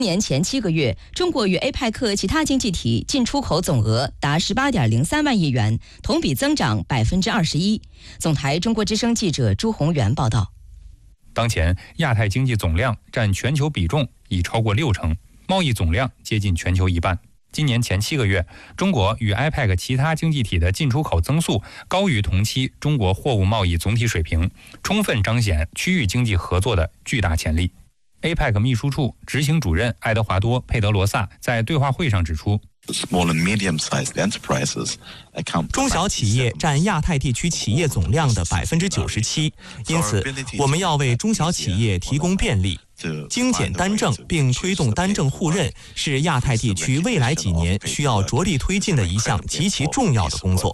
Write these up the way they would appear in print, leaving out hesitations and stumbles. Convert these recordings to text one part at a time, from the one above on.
年前7个月，中国与 APEC 其他经济体进出口总额达18.03万亿元，同比增长21%。总台中国之声记者朱宏元报道。 当前，亚太经济总量占全球比重已超过60%，贸易总量接近全球一半。今年前7个月，中国与 APEC 其他经济体的进出口增速高于同期中国货物贸易总体水平，充分彰显区域经济合作的巨大潜力。APEC 秘书处执行主任爱德华多·佩德罗萨在对话会上指出， 中小企业占亚太地区企业总量的97%，因此我们要为中小企业提供便利。精简单政并推动单政互认是亚太地区未来几年需要着力推进的一项极其重要的工作。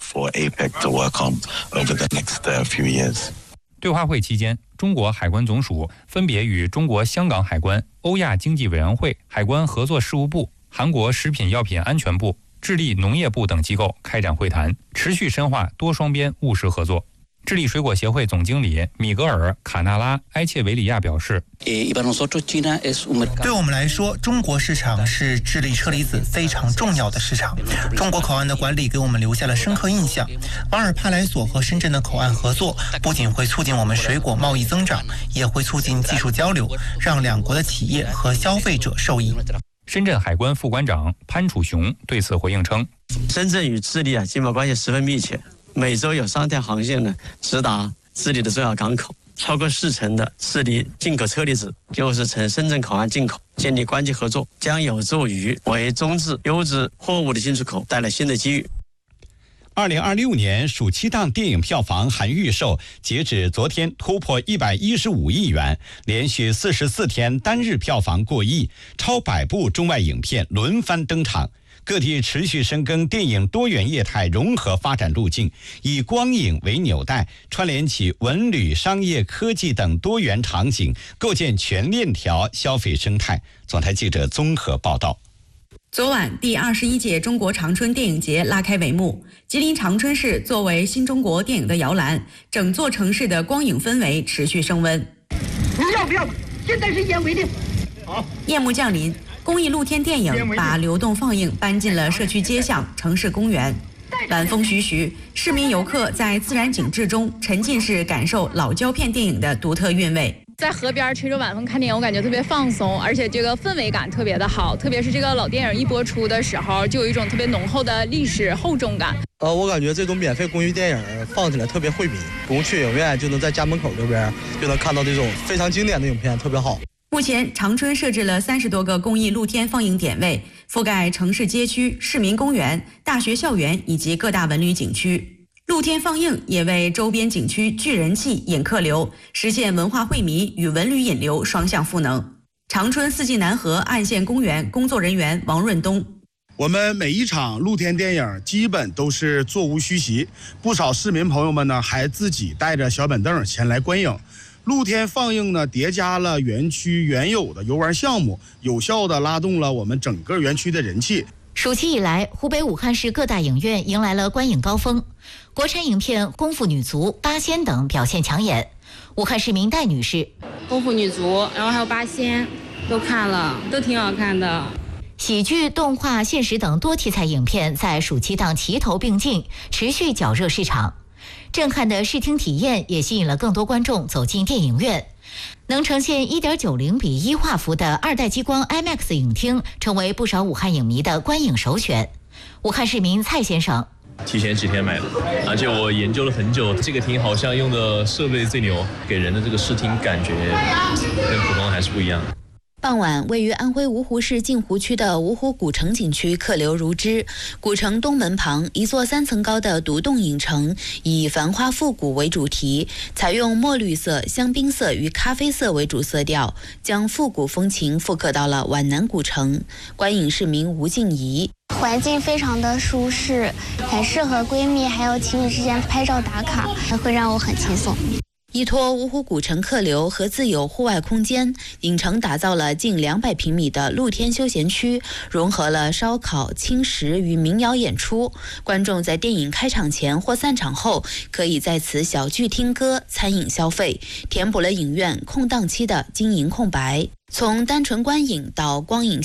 对话会期间，中国海关总署分别与中国香港海关、欧亚经济委员会、海关合作事务部、韩国食品药品安全部、智利农业部等机构开展会谈，持续深化多双边务实合作。智利水果协会总经理米格尔·卡纳拉·埃切维里亚表示， 对我们来说，中国市场是智利车厘子非常重要的市场。中国口岸的管理给我们留下了深刻印象。马尔帕莱索和深圳的口岸合作不仅会促进我们水果贸易增长，也会促进技术交流，让两国的企业和消费者受益。 深圳海关副关长潘楚雄对此回应称， 深圳与智利经贸关系十分密切，每周有3条航线直达智利的重要港口，超过40%的智利进口车厘子就是从深圳口岸进口。建立关系合作将有助于为中质优质货物的进出口带来新的机遇。 2026年暑期档电影票房含预售，截止昨天突破115亿元，连续44天单日票房过亿，超100部中外影片轮番登场。各地持续深耕电影多元业态融合发展路径，以光影为纽带，串联起文旅、商业、科技等多元场景，构建全链条消费生态。总台记者综合报道。 昨晚，第21届中国长春电影节拉开帷幕。吉林长春市作为新中国电影的摇篮，整座城市的光影氛围持续升温。 你要不要？现在是一言为定。好。 夜幕降临，公益露天电影把流动放映搬进了社区街巷、城市公园。晚风徐徐，市民游客在自然景致中沉浸式感受老胶片电影的独特韵味。 在河边吹着晚风看电影，我感觉特别放松，而且这个氛围感特别的好。特别是这个老电影一播出的时候，就有一种特别浓厚的历史厚重感。 我感觉这种免费公益电影放起来特别惠民，不用去影院就能在家门口这边就能看到这种非常经典的影片，特别好。 目前，长春设置了30多个公益露天放映点位，覆盖城市街区、市民公园、大学校园以及各大文旅景区。露天放映也为周边景区聚人气、引客流，实现文化惠民与文旅引流双向赋能。长春四季南河岸县公园工作人员王润东， 我们每一场露天电影基本都是座无虚席，不少市民朋友们呢还自己带着小板凳前来观影。露天放映呢叠加了园区原有的游玩项目，有效的拉动了我们整个园区的人气。 暑期以来，湖北武汉市各大影院迎来了观影高峰，国产影片《功夫女足》《八仙》等表现抢眼。武汉市民戴女士，《 功夫女足》，然后还有《八仙》，都看了，都挺好看的。 喜剧、动画、现实等多题材影片在暑期档齐头并进，持续绞热市场。震撼的视听体验也吸引了更多观众走进电影院。能呈现1.90:1画幅的2代激光 IMAX 影厅，成为不少武汉影迷的观影首选。武汉市民蔡先生， 提前几天买的，而且我研究了很久，这个厅好像用的设备最牛，给人的这个视听感觉跟普通还是不一样的。 傍晚，位于安徽芜湖市镜湖区的芜湖古城景区客流如织。古城东门旁，一座3层高的独栋影城，以繁花复古为主题，采用墨绿色、香槟色与咖啡色为主色调，将复古风情复刻到了皖南古城。观影市民吴静怡， 环境非常的舒适，很适合闺蜜还有情侣之间拍照打卡，会让我很轻松。 依托芜湖古城客流和自有户外空间，影城打造了近200平米的露天休闲区，融合了烧烤、轻食与民谣演出。观众在电影开场前或散场后，可以在此小聚听歌、餐饮消费，填补了影院空档期的经营空白。从单纯观影到光影